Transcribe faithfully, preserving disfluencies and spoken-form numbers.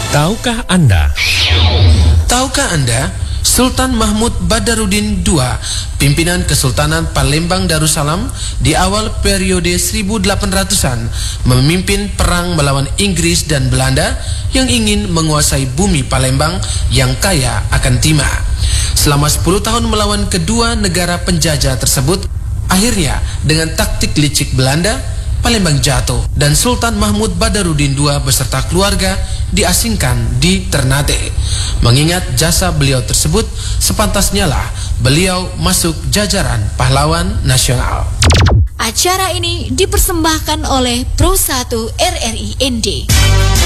Tahukah Anda? Tahukah Anda, Sultan Mahmud Badarudin kedua, pimpinan Kesultanan Palembang Darussalam di awal periode seribu delapan ratusan, memimpin perang melawan Inggris dan Belanda yang ingin menguasai bumi Palembang yang kaya akan timah. Selama sepuluh tahun melawan kedua negara penjajah tersebut, akhirnya dengan taktik licik Belanda, Palembang jatuh dan Sultan Mahmud Badarudin kedua beserta keluarga diasingkan di Ternate. Mengingat jasa beliau tersebut, sepantasnya lah beliau masuk jajaran pahlawan nasional. Acara ini dipersembahkan oleh Pro satu R R I N D.